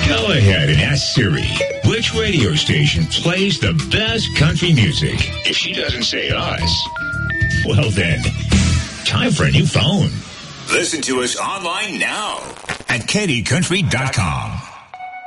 Go ahead and ask Siri which radio station plays the best country music. If she doesn't say us, well then, time for a new phone. Listen to us online now at KDCountry.com.